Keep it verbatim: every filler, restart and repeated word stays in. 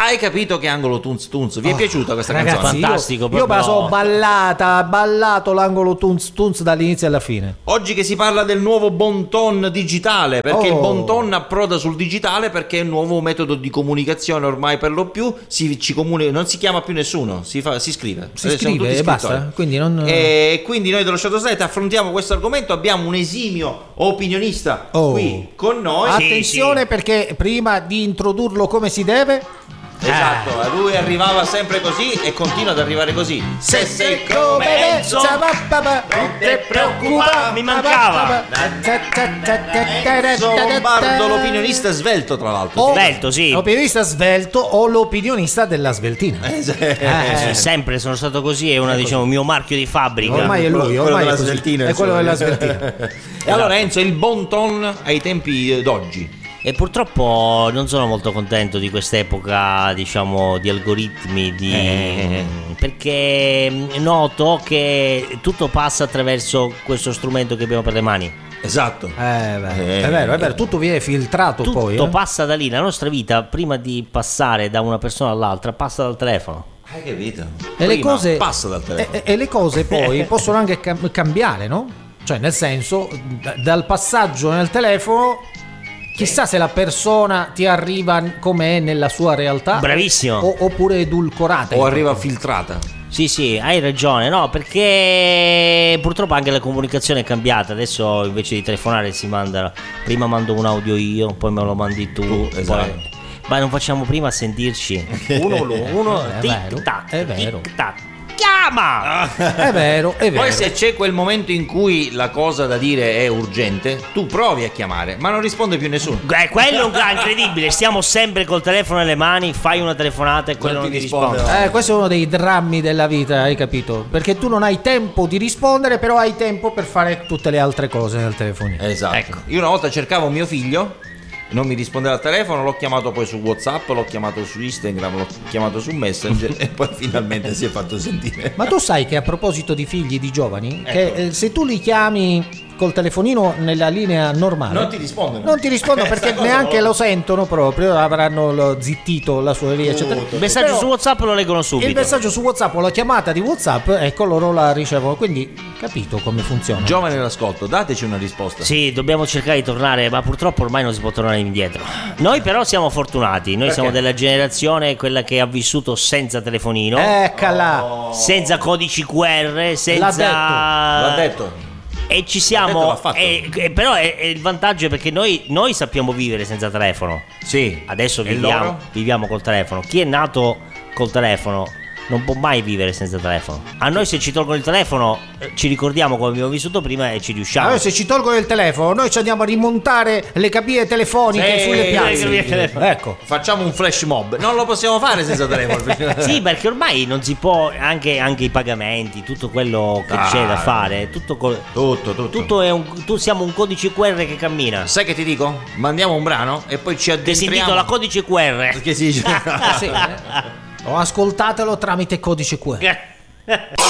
Hai capito che angolo Tunz Tunz? Vi è Oh, piaciuta questa ragazzi, canzone? Fantastico, io, io me la so ballata, ballato l'angolo Tunz Tunz dall'inizio alla fine. Oggi che si parla del nuovo bon ton digitale, perché Oh. il bon ton approda sul digitale perché è un nuovo metodo di comunicazione, ormai per lo più si ci comunica, non si chiama più nessuno, si, fa, si scrive. Si Adesso siamo scrive tutti e basta. scrittori. Quindi non... E quindi noi dello Shadow Slide affrontiamo questo argomento, abbiamo un esimio opinionista Oh. qui con noi. Attenzione, perché prima di introdurlo come si deve, Esatto, lui arrivava sempre così e continua ad arrivare così. Se sei come come Enzo, non te preoccupare, mi mancava. Enzo Lombardo, l'opinionista svelto tra l'altro. O Svelto, sì. l'opinionista svelto o l'opinionista della sveltina. Eh, sì. Eh, Sempre sono stato così, è una diciamo mio marchio di fabbrica. Ormai è lui, Quello ormai della è così. sveltina, È quello insomma. della sveltina. E allora Enzo, il bon ton ai tempi eh, d'oggi. E purtroppo non sono molto contento di quest'epoca, diciamo, di algoritmi, di... Eh. perché noto che tutto passa attraverso questo strumento che abbiamo per le mani. Esatto. Eh, beh, Eh. è vero, è vero, tutto viene filtrato Tutto poi. eh. passa da lì, la nostra vita prima di passare da una persona all'altra passa dal telefono. Hai capito? E le Prima cose, passa dal telefono. e, e le cose poi possono anche cam- cambiare, no? Cioè, nel senso, d- dal passaggio nel telefono, chissà se la persona ti arriva come è nella sua realtà. Bravissimo. o- oppure edulcorata. O arriva filtrata. Sì, sì, hai ragione, no, perché purtroppo anche la comunicazione è cambiata. Adesso invece di telefonare si manda, prima mando un audio io, poi me lo mandi tu, Tu, poi- esatto. ma non facciamo prima a sentirci? Uno, uno, È tic vero, tac, è vero. tic tac. Chiama! È vero, è vero. Poi se c'è quel momento in cui la cosa da dire è urgente, tu provi a chiamare, ma non risponde più nessuno. Eh, quello è incredibile, stiamo sempre col telefono nelle mani, fai una telefonata e quello Non non ti ti risponde. risponde. Eh, questo è uno dei drammi della vita, hai capito? Perché tu non hai tempo di rispondere, però hai tempo per fare tutte le altre cose nel telefonino. Esatto. Ecco. Io una volta cercavo mio figlio, non mi rispondeva al telefono, l'ho chiamato poi su WhatsApp, l'ho chiamato su Instagram, l'ho chiamato su Messenger e poi finalmente si è fatto sentire. Ma tu sai che a proposito di figli di giovani, Ecco. che eh, se tu li chiami col telefonino nella linea normale Non ti rispondono. non ti rispondono Questa perché cosa neanche no. lo sentono proprio, avranno lo zittito la sua via, eccetera. Il messaggio Però su WhatsApp lo leggono subito. il messaggio su WhatsApp o la chiamata di WhatsApp, ecco, loro la ricevono, quindi capito come funziona. Giovane nell'ascolto, dateci una risposta. Sì, dobbiamo cercare di tornare, ma purtroppo ormai non si può tornare indietro. Noi però siamo fortunati, noi Perché? siamo della generazione quella che ha vissuto senza telefonino, Eccola. senza codici Q R, senza... L'ha detto, L'ha detto. E ci L'ha siamo... detto, l'ha fatto. e- e però è, è il vantaggio è perché noi, noi sappiamo vivere senza telefono. Sì. Adesso E viviamo, loro? viviamo col telefono. Chi è nato col telefono non può mai vivere senza telefono. A noi se ci tolgono il telefono eh, ci ricordiamo come abbiamo vissuto prima e ci riusciamo. Allora, se ci tolgono il telefono, noi ci andiamo a rimontare le cabine telefoniche Sì, sulle le piazze. cabine telefoniche. Ecco. Facciamo un flash mob. Non lo possiamo fare senza telefono. Sì, perché ormai non si può, anche, anche i pagamenti, tutto quello che Ah, c'è da fare, tutto, col- Tutto, tutto. tutto è un, tu siamo un codice Q R che cammina. Sai che ti dico? Mandiamo un brano e poi ci Che si addentriamo. intitola codice Q R. Perché si dice... Sì, eh. O ascoltatelo tramite codice Q R.